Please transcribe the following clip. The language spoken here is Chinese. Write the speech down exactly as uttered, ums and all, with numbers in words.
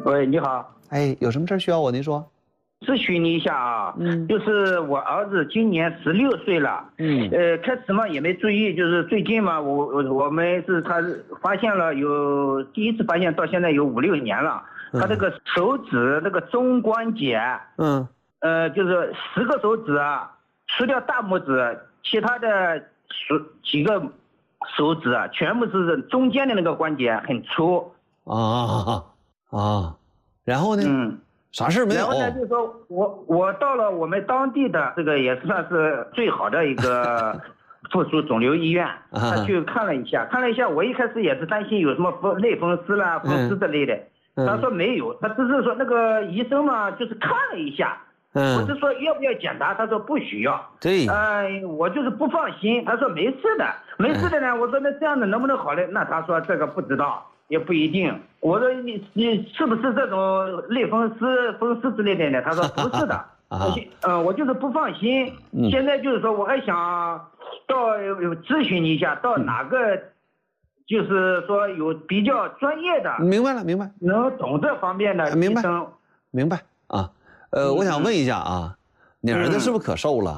喂，你好。 哎，有什么事需要我？您说。 咨询你一下啊， 嗯， 就是我儿子今年十六岁了， 嗯， 呃，开始嘛也没注意，就是最近嘛，我我我们是他发现了有第一次发现到现在有五六年了，他这个手指那个中关节， 嗯， 呃，就是十个手指啊，除掉大拇指，其他的手几个手指啊，全部是中间的那个关节很粗。 啊啊，然后呢？ 嗯。 啥事没有？ 然后呢，就是说我我到了我们当地的这个也算是最好的一个附属肿瘤医院，他去看了一下，看了一下，我一开始也是担心有什么风类风湿啦、风湿之类的，他说没有，他只是说那个医生嘛，就是看了一下，我是说要不要检查，他说不需要， 对， 呃，我就是不放心，他说没事的，没事的呢，我说那这样的能不能好呢？那他说这个不知道。也不一定，我说你你是不是这种类风湿、风湿之类的呢？他说不是的，啊，嗯，我就是不放心。嗯、现在就是说，我还想到咨询你一下，到哪个就是说有比较专业的， 明白了，明白， 能懂这方面的医生， 明白，明白啊。呃，嗯、我想问一下啊，你儿子是不是可瘦了？